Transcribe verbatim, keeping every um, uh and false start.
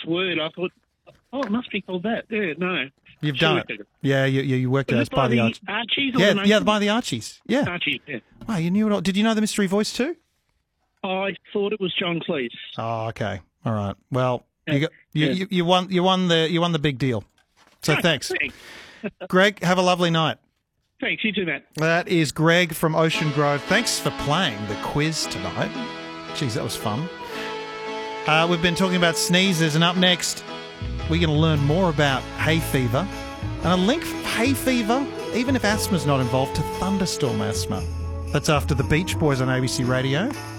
word. I thought, oh, it must be called that. Yeah, no. You've done it. Yeah, you, you, you worked out. Was It's it by, by the the Archies. Archies or Yeah, the yeah, Masons? by the Archies. Yeah. Archie, yeah. Wow, you knew it all. Did you know the mystery voice too? I thought it was John Cleese. Oh, okay. All right. Well, you got you, Yeah. you, you won you won the you won the big deal. So thanks. Thanks. Greg, have a lovely night. Thanks, you too, Matt. That is Greg from Ocean Grove. Thanks for playing the quiz tonight. Jeez, that was fun. Uh, we've been talking about sneezes, and up next, we're going to learn more about hay fever and a link for hay fever, even if asthma's not involved, to thunderstorm asthma. That's after the Beach Boys on A B C Radio.